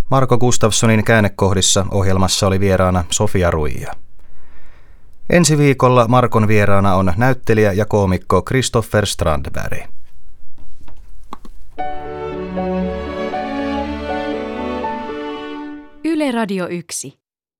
Marko Gustafssonin käännekohdissa ohjelmassa oli vieraana Sofia Ruija. Ensi viikolla Markon vieraana on näyttelijä ja koomikko Kristoffer Strandberg. Yle Radio 1.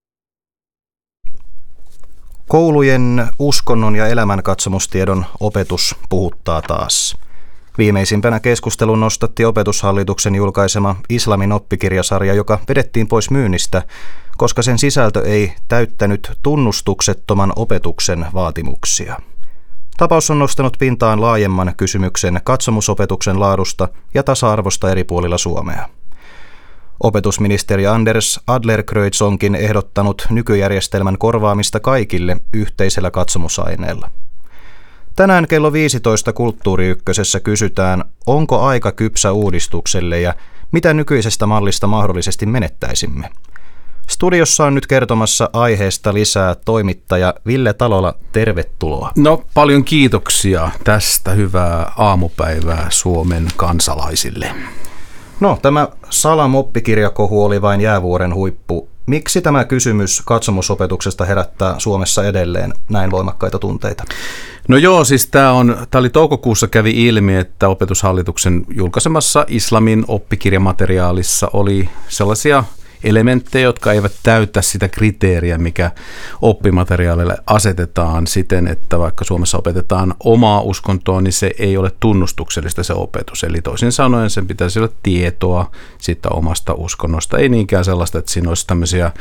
Koulujen uskonnon ja elämänkatsomustiedon opetus puhuttaa taas. Viimeisimpänä keskustelun nostatti Opetushallituksen julkaisema Islamin oppikirjasarja, joka vedettiin pois myynnistä, koska sen sisältö ei täyttänyt tunnustuksettoman opetuksen vaatimuksia. Tapaus on nostanut pintaan laajemman kysymyksen katsomusopetuksen laadusta ja tasa-arvosta eri puolilla Suomea. Opetusministeri Anders Adlercreutz onkin ehdottanut nykyjärjestelmän korvaamista kaikille yhteisellä katsomusaineella. Tänään kello 15 Kulttuuri Ykkösessä kysytään, onko aika kypsä uudistukselle ja mitä nykyisestä mallista mahdollisesti menettäisimme. Studiossa on nyt kertomassa aiheesta lisää toimittaja Ville Talola, tervetuloa. No paljon kiitoksia tästä, hyvää aamupäivää Suomen kansalaisille. No, tämä Salam-oppikirjakohu oli vain jäävuoren huippu. Miksi tämä kysymys katsomusopetuksesta herättää Suomessa edelleen näin voimakkaita tunteita? No joo, siis tämä oli toukokuussa kävi ilmi, että Opetushallituksen julkaisemassa Islamin oppikirjamateriaalissa oli sellaisia elementtejä, jotka eivät täytä sitä kriteeriä, mikä oppimateriaalille asetetaan siten, että vaikka Suomessa opetetaan omaa uskontoa, niin se ei ole tunnustuksellista se opetus. Eli toisin sanoen sen pitäisi olla tietoa siitä omasta uskonnosta, ei niinkään sellaista, että siinä olisi tämmöisiä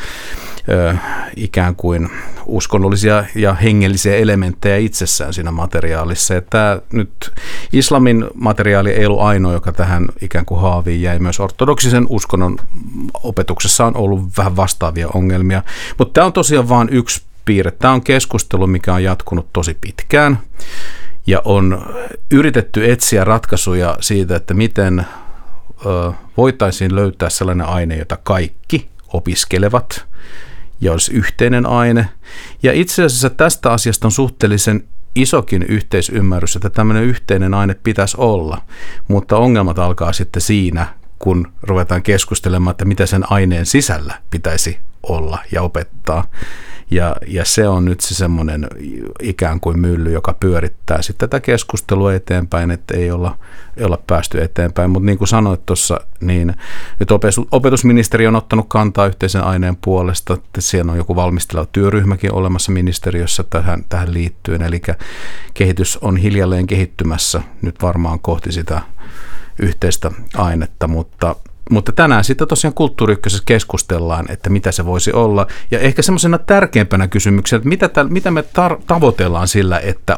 ikään kuin uskonnollisia ja hengellisiä elementtejä itsessään siinä materiaalissa. Ja tämä nyt islamin materiaali ei ollut ainoa, joka tähän ikään kuin haaviin jäi. Myös ortodoksisen uskonnon opetuksessa on ollut vähän vastaavia ongelmia. Mutta tämä on tosiaan vain yksi piirre. Tämä on keskustelu, mikä on jatkunut tosi pitkään ja on yritetty etsiä ratkaisuja siitä, että miten voitaisiin löytää sellainen aine, jota kaikki opiskelevat ja olisi yhteinen aine. Ja itse asiassa tästä asiasta on suhteellisen isokin yhteisymmärrys, että tämmöinen yhteinen aine pitäisi olla, mutta ongelmat alkaa sitten siinä, kun ruvetaan keskustelemaan, että mitä sen aineen sisällä pitäisi olla ja opettaa. Ja se on nyt se semmoinen ikään kuin mylly, joka pyörittää sitten tätä keskustelua eteenpäin, että ei olla päästy eteenpäin. Mutta niin kuin sanoit tuossa, niin nyt opetusministeri on ottanut kantaa yhteisen aineen puolesta, että siellä on joku valmisteleva työryhmäkin olemassa ministeriössä tähän liittyen, eli kehitys on hiljalleen kehittymässä nyt varmaan kohti sitä yhteistä ainetta, mutta tänään sitten tosiaan Kulttuuri Ykkösessä keskustellaan, että mitä se voisi olla. Ja ehkä semmoisena tärkeimpänä kysymyksenä, että mitä me tavoitellaan sillä, että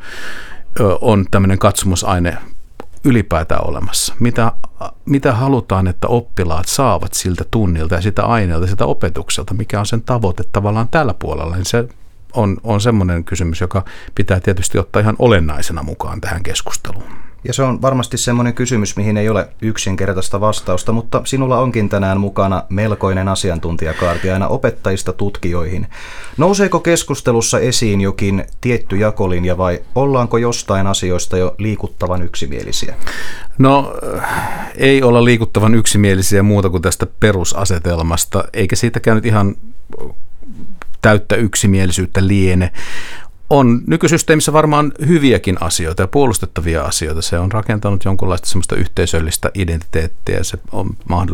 on tämmöinen katsomusaine ylipäätään olemassa. Mitä halutaan, että oppilaat saavat siltä tunnilta ja sitä aineelta, sitä opetukselta, mikä on sen tavoite tavallaan tällä puolella. Niin se on semmoinen kysymys, joka pitää tietysti ottaa ihan olennaisena mukaan tähän keskusteluun. Ja se on varmasti semmoinen kysymys, mihin ei ole yksinkertaista vastausta, mutta sinulla onkin tänään mukana melkoinen asiantuntijakaarti aina opettajista tutkijoihin. Nouseeko keskustelussa esiin jokin tietty jakolinja vai ollaanko jostain asioista jo liikuttavan yksimielisiä? No ei olla liikuttavan yksimielisiä muuta kuin tästä perusasetelmasta, eikä siitäkään nyt ihan täyttä yksimielisyyttä liene. On nykysysteemissä varmaan hyviäkin asioita ja puolustettavia asioita. Se on rakentanut jonkunlaista semmoista yhteisöllistä identiteettiä. Se on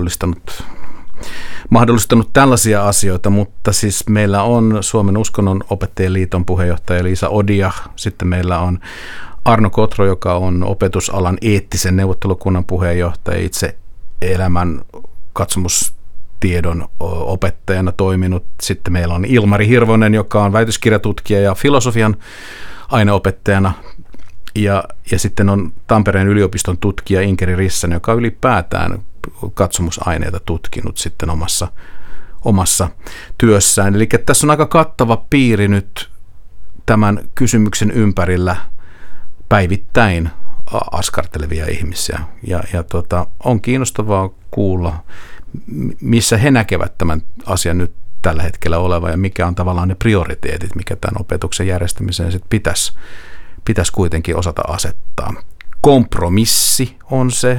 mahdollistanut tällaisia asioita, mutta siis meillä on Suomen Uskonnonopettajien liiton puheenjohtaja Liisa Odia. Sitten meillä on Arno Kotro, joka on opetusalan eettisen neuvottelukunnan puheenjohtaja, itse elämän katsomustiedon opettajana toiminut. Sitten meillä on Ilmari Hirvonen, joka on väitöskirjatutkija ja filosofian aineopettajana. Ja sitten on Tampereen yliopiston tutkija Inkeri Rissanen, joka on ylipäätään katsomusaineita tutkinut sitten omassa työssään. Eli tässä on aika kattava piiri nyt tämän kysymyksen ympärillä päivittäin askartelevia ihmisiä. Ja on kiinnostavaa kuulla, missä he näkevät tämän asian nyt tällä hetkellä oleva ja mikä on tavallaan ne prioriteetit, mikä tämän opetuksen järjestämiseen sitten pitäisi kuitenkin osata asettaa. Kompromissi on se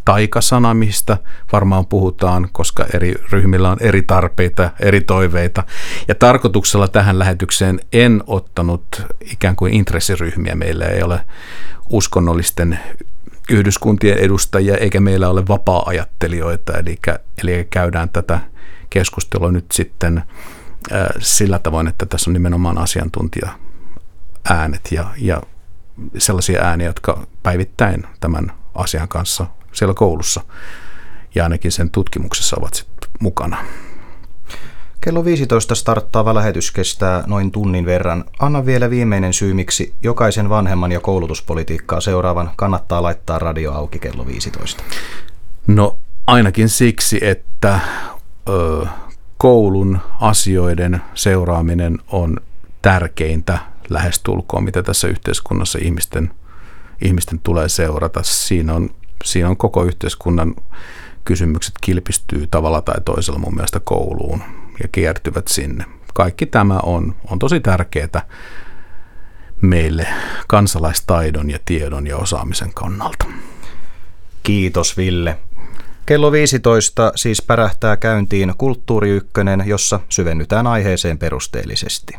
taikasana, mistä varmaan puhutaan, koska eri ryhmillä on eri tarpeita, eri toiveita. Ja tarkoituksella tähän lähetykseen en ottanut ikään kuin intressiryhmiä. Meillä ei ole uskonnollisten yhdyskuntien edustajia, eikä meillä ole vapaa-ajattelijoita, eli käydään tätä keskustelua nyt sitten sillä tavoin, että tässä on nimenomaan asiantuntija-äänet ja sellaisia ääniä, jotka päivittäin tämän asian kanssa siellä koulussa ja ainakin sen tutkimuksessa ovat sitten mukana. Kello 15 starttaava lähetys kestää noin tunnin verran. Anna vielä viimeinen syy, miksi jokaisen vanhemman ja koulutuspolitiikkaa seuraavan kannattaa laittaa radio auki kello 15. No ainakin siksi, että koulun asioiden seuraaminen on tärkeintä lähestulkoon, mitä tässä yhteiskunnassa ihmisten tulee seurata. Siinä on koko yhteiskunnan kysymykset kilpistyy tavalla tai toisella mun mielestä kouluun ja kiertyvät sinne. Kaikki tämä on tosi tärkeää meille kansalaistaidon ja tiedon ja osaamisen kannalta. Kiitos Ville. Kello 15 siis pärähtää käyntiin Kulttuuri Ykkönen, jossa syvennytään aiheeseen perusteellisesti.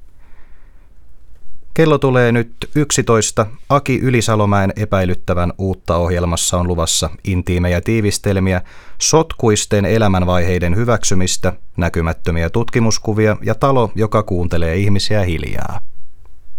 Kello tulee nyt 11. Aki Ylisalomäen epäilyttävän uutta ohjelmassa on luvassa intiimejä tiivistelmiä, sotkuisten elämänvaiheiden hyväksymistä, näkymättömiä tutkimuskuvia ja talo, joka kuuntelee ihmisiä hiljaa.